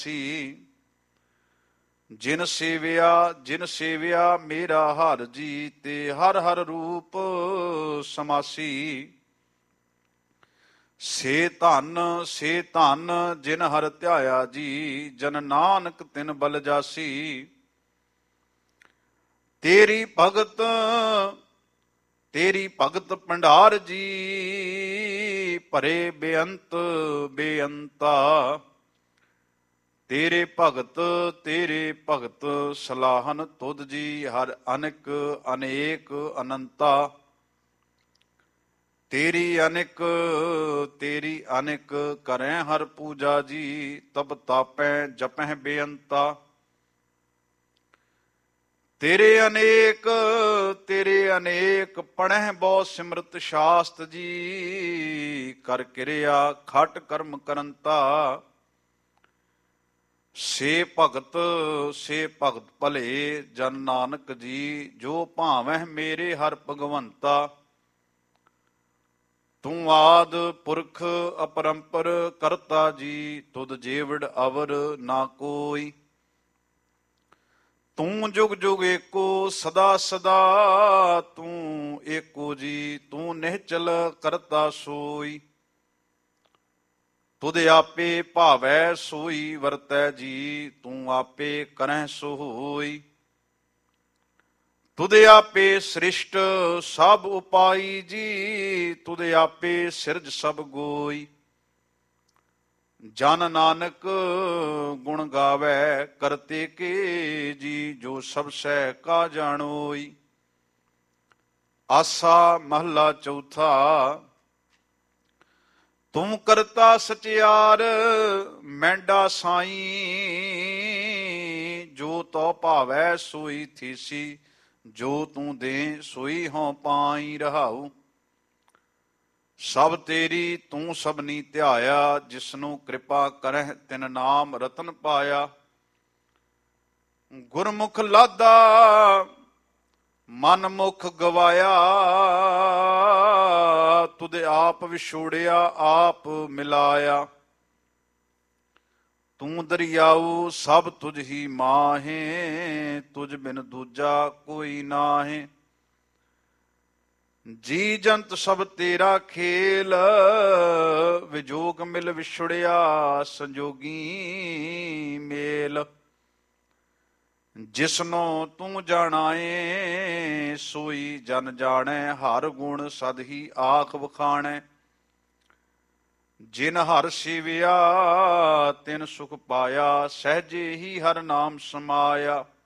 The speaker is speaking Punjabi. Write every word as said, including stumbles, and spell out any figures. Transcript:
ਸੀ। ਜਿਨ ਸੇਵਿਆ ਜਿਨ ਸੇਵਿਆ ਮੇਰਾ ਹਰਿ ਜੀ, ਤੇ ਹਰ ਹਰ ਰੂਪ ਸਮਾਸੀ। ਸੇ ਧਨ ਸੇ ਧਨ ਜਿਨ ਹਰਿ ਧਿਆਇਆ ਜੀ, ਜਨ ਨਾਨਕ ਤਿਨ ਬਲ ਜਾਸੀ। ਤੇਰੀ ਭਗਤ ਤੇਰੀ ਭਗਤ ਭੰਡਾਰ ਜੀ, ਭਰੇ ਬੇਅੰਤ ਬੇਅੰਤਾ। ਤੇਰੇ ਭਗਤ ਤੇਰੇ ਭਗਤ ਸਲਾਹਨ ਤੁਧ ਜੀ, ਹਰ ਅਨੇਕ ਅਨੇਕ ਅਨੰਤਾ। ਤੇਰੀ ਅਨੇਕ ਤੇਰੀ ਅਨੇਕ ਕਰੈ ਹਰ ਪੂਜਾ ਜੀ, ਤਬ ਤਾਪੈ ਜਪਹਿ ਬੇਅੰਤਾ। ਤੇਰੇ ਅਨੇਕ ਤੇਰੇ ਅਨੇਕ ਪੜਹਿ ਬਹੁ ਸਿਮਰਤ ਸ਼ਾਸਤ ਜੀ, ਕਰ ਕਿਰਿਆ ਖਟ ਕਰਮ ਕਰੰਤਾ। ਸੇ ਭਗਤ ਸੇ ਭਗਤ ਭਲੇ ਜਨ ਨਾਨਕ ਜੀ, ਜੋ ਭਾਵਹਿ ਮੇਰੇ ਹਰਿ ਭਗਵੰਤਾ। ਤੂੰ ਆਦ ਪੁਰਖ ਅਪਰੰਪਰ ਕਰਤਾ ਜੀ, ਤੁਧ ਜੀਵੜ ਅਵਰ ਨਾ ਕੋਈ। ਤੂੰ ਜੁਗ ਜੁਗ ਏਕੋ ਸਦਾ ਸਦਾ, ਤੂੰ ਏਕੋ ਜੀ ਤੂੰ ਨਿਹਚਲ ਕਰਤਾ ਸੋਈ। ਤੁਧ ਆਪੇ ਭਾਵੈ ਸੋਈ ਵਰਤੈ ਜੀ, ਤੂੰ ਆਪੇ ਕਰਹਿ ਸੋ ਹੋਈ। ਤੁਧ ਆਪੇ ਸ੍ਰਿਸ਼ਟ ਸਭ ਉਪਾਈ ਜੀ, ਤੁਧ ਆਪੇ ਸਿਰਜ ਸਭ ਗੋਈ। ਜਨ ਨਾਨਕ ਗੁਣ ਗਾਵੈ ਕਰਤੇ ਕੇ ਜੀ, ਜੋ ਸਭ ਸਹਿ ਕਾ ਜਾਣੋਈ। ਆਸਾ ਮਹਲਾ ਚੌਥਾ। ਤੂੰ ਕਰਤਾ ਸਚਿਆਰ ਮੈਂਡਾ ਸਾਈ, ਜੋ ਤੋ ਭਾਵੈ ਸੋਈ ਥੀਸੀ। ਜੋ ਤੂੰ ਦੇ ਸੋਈ ਹੋਂ ਪਾਈ ਰਹਾਉ। ਸਭ ਤੇਰੀ ਤੂੰ ਸਭਨੀ ਧਿਆਇਆ, ਜਿਸਨੂੰ ਕਿਰਪਾ ਕਰਹਿ ਤਿਨ ਨਾਮ ਰਤਨ ਪਾਇਆ। ਗੁਰਮੁਖ ਲਾਦਾ ਮਨ ਮੁਖ ਗਵਾਇਆ, ਤੁਧ ਆਪ ਵਿਛੋੜਿਆ ਆਪ ਮਿਲਾਇਆ। ਤੂੰ ਦਰਿਆਉ ਸਭ ਤੁਝ ਹੀ ਮਾਹੇ, ਤੁਝ ਬਿਨ ਦੂਜਾ ਕੋਈ ਨਾਹੇ। ਜੀ ਜੰਤ ਸਭ ਤੇਰਾ ਖੇਲ, ਵਿਜੋਗ ਮਿਲ ਵਿਛੜਿਆ ਸੰਜੋਗੀ ਮੇਲ। ਜਿਸਨੋ ਤੂੰ ਜਾਣਾਏ ਸੋਈ ਜਨ ਜਾਣੈ, ਹਰ ਗੁਣ ਸਦ ਹੀ ਆਖ ਵਖਾਣੈ। ਜਿਨ ਹਰ ਸੇਵਿਆ ਤਿਨ ਸੁਖ ਪਾਇਆ, ਸਹਿਜੇ ਹੀ ਹਰ ਨਾਮ ਸਮਾਇਆ।